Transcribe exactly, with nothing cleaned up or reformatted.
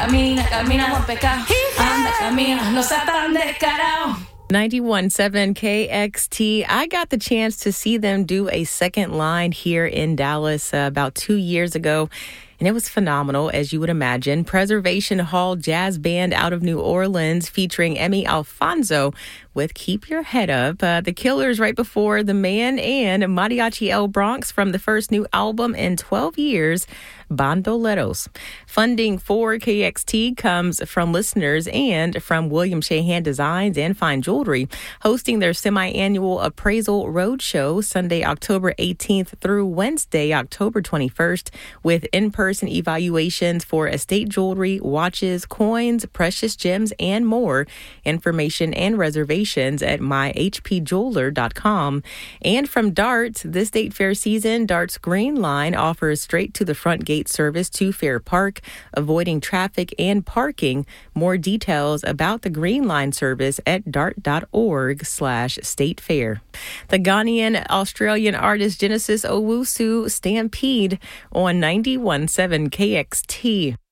camina, camina por pecado. Anda, camina, no seas tan descarado. ninety-one point seven K X T. I got the chance to see them do a second line here in Dallas uh, about two years ago. And it was phenomenal, as you would imagine. Preservation Hall Jazz Band out of New Orleans featuring Emmy Alfonso with Keep Your Head Up. Uh, the Killers right before The Man and Mariachi El Bronx from the first new album in twelve years, Bandoleros. Funding for K X T comes from listeners and from William Shahan Designs and Fine Jewelry, hosting their semi-annual appraisal roadshow Sunday, October eighteenth through Wednesday, October twenty-first, with in-person evaluations for estate jewelry, watches, coins, precious gems, and more. Information and reservations at my h p jeweler dot com. And from Darts, this state fair season, Darts Green Line offers straight to the front gate service to Fair Park, avoiding traffic and parking. More details about the Green Line service at dart.org slash state fair. The Ghanaian Australian artist Genesis Owusu Stampede on ninety-one point seven K X T.